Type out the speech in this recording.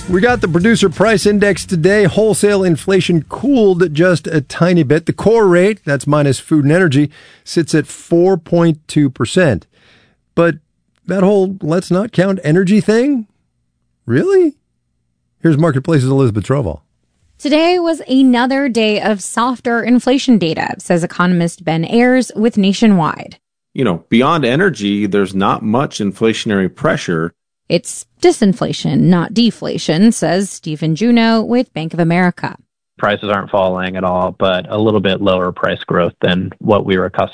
We got the producer price index today. Wholesale inflation cooled just a tiny bit. The core rate, that's minus food and energy, sits at 4.2%. But that whole let's not count energy thing? Really? Here's Marketplace's Elizabeth Troval. Today was another day of softer inflation data, says economist Ben Ayers with Nationwide. Beyond energy, there's not much inflationary pressure. It's disinflation, not deflation, says Stephen Juneau with Bank of America. Prices aren't falling at all, but a little bit lower price growth than what we were accustomed